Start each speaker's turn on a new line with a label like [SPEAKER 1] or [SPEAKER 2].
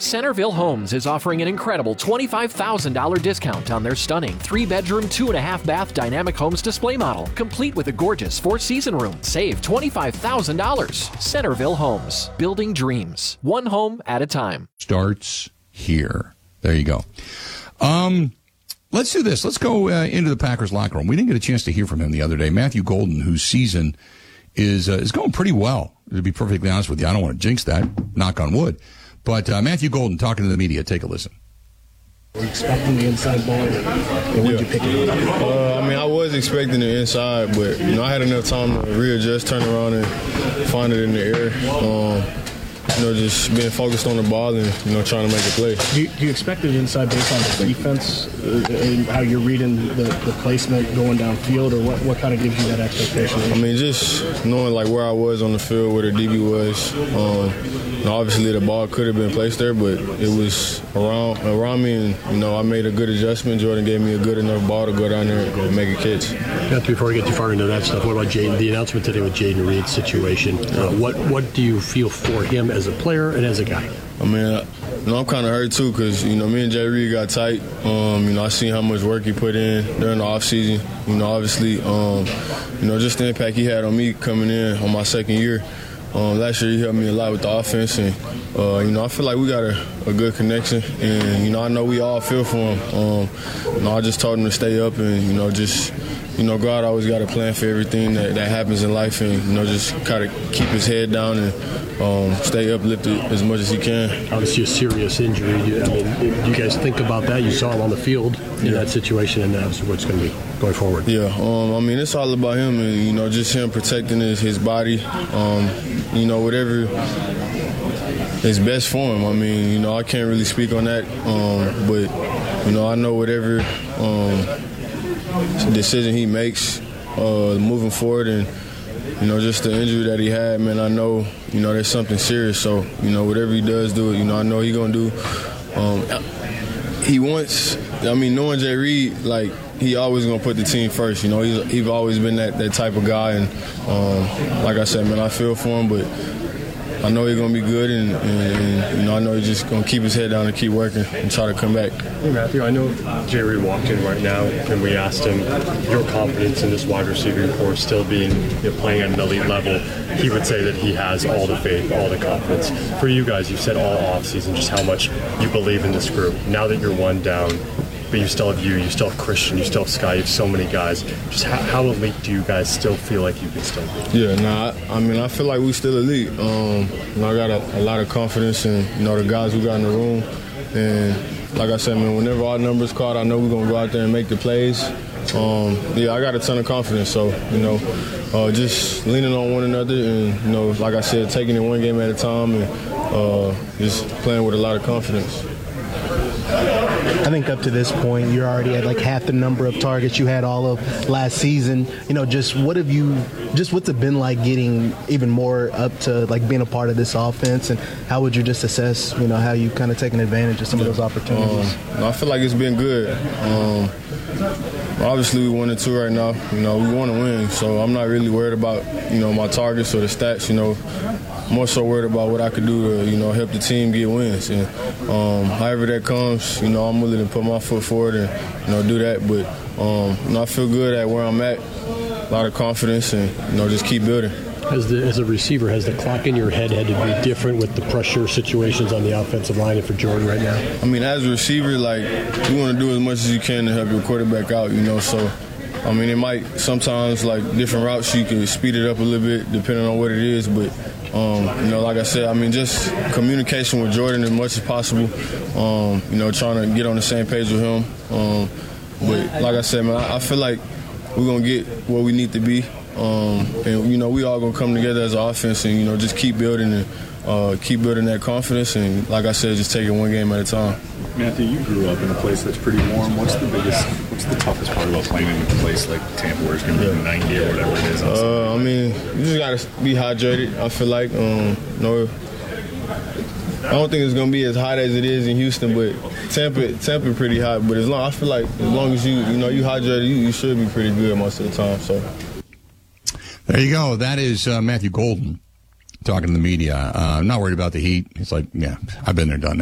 [SPEAKER 1] Centerville Homes is offering an incredible $25,000 discount on their stunning 3-bedroom, 2.5-bath Dynamic Homes display model, complete with a gorgeous 4-season room. Save $25,000. Centerville Homes, building dreams, one home at a time.
[SPEAKER 2] Starts here. There you go. Let's do this. Let's go into the Packers locker room. We didn't get a chance to hear from him the other day. Matthew Golden, whose season is going pretty well, to be perfectly honest with you. I don't want to jinx that, knock on wood. But Matthew Golden talking to the media. Take a listen.
[SPEAKER 3] Were you expecting the inside ball, and when did you pick it up?
[SPEAKER 4] I was expecting the inside, but I had enough time to readjust, turn around, and find it in the air. Just being focused on the ball and trying to make a play.
[SPEAKER 3] Do you expect it inside based on the defense and how you're reading the placement going downfield, or what kind of gives you that expectation?
[SPEAKER 4] Just knowing where I was on the field, where the DB was. Obviously the ball could have been placed there, but it was around me, and I made a good adjustment. Jordan gave me a good enough ball to go down there and make a catch.
[SPEAKER 3] Before we get too far into that stuff, what about Jaden? The announcement today with Jaden Reed's situation. What do you feel for him as a player and as a guy?
[SPEAKER 4] I'm kind of hurt too because, me and Jay Reed got tight. I seen how much work he put in during the offseason. Obviously, just the impact he had on me coming in on my second year. Last year he helped me a lot with the offense, and I feel like we got a good connection, and I know we all feel for him. I just told him to stay up and God always got a plan for everything that happens in life, and just kind of keep his head down and stay uplifted as much as he can.
[SPEAKER 3] Obviously a serious injury. Do you guys think about that? You saw him on the field in that situation, and that's what's going to be going forward.
[SPEAKER 4] Yeah, it's all about him, and just him protecting his body. Whatever is best for him. I can't really speak on that, but I know whatever decision he makes moving forward, and just the injury that he had, man, I know there's something serious. So whatever he does do it, I know he's gonna do. He wants. Knowing Jay Reed, he always gonna put the team first. He's always been that type of guy, and like I said, man, I feel for him, but I know he's going to be good, and I know he's just going to keep his head down and keep working and try to come back.
[SPEAKER 5] Hey, Matthew, I know Jay Reed walked in right now, and we asked him your confidence in this wide receiving corps still being playing at an elite level. He would say that he has all the faith, all the confidence. For you guys, you've said all offseason just how much you believe in this group. Now that you're one down, but you still have you still have Christian, you still have Sky, you have so many guys. Just how elite do you guys still feel like you can still be?
[SPEAKER 4] Yeah, I feel like we still elite. I got a lot of confidence in, the guys we got in the room. And like I said, man, whenever our number's called, I know we're going to go out there and make the plays. I got a ton of confidence. So, just leaning on one another and, like I said, taking it one game at a time and just playing with a lot of confidence.
[SPEAKER 6] I think up to this point, you're already at half the number of targets you had all of last season. What's it been like getting even more up to being a part of this offense, and how would you just assess, how you kind of taking advantage of some of those opportunities?
[SPEAKER 4] I feel like it's been good. Obviously, we 1-2 right now. We want to win, so I'm not really worried about, my targets or the stats, more so worried about what I could do to, help the team get wins. And however that comes, I'm willing to put my foot forward and, do that. But, I feel good at where I'm at, a lot of confidence, and, just keep building.
[SPEAKER 3] As a receiver, has the clock in your head had to be different with the pressure situations on the offensive line and for Jordan right now?
[SPEAKER 4] As a receiver, you want to do as much as you can to help your quarterback out, so it might sometimes, different routes, you can speed it up a little bit depending on what it is, but like I said, just communication with Jordan as much as possible, trying to get on the same page with him. But like I said, man, I feel like we're going to get where we need to be. And, we all going to come together as an offense and, just keep building and keep building that confidence. And like I said, just take it one game at a time.
[SPEAKER 7] Matthew, you grew up in a place that's pretty warm. What's the toughest part about playing in a place like Tampa where it's going to be 90 or whatever it is?
[SPEAKER 4] You just got to be hydrated, I feel like. I don't think it's going to be as hot as it is in Houston, but Tampa pretty hot. But I feel like as long as you hydrated, you should be pretty good most of the time. So
[SPEAKER 2] there you go. That is Matthew Golden talking to the media. I'm not worried about the heat. It's I've been there, done that.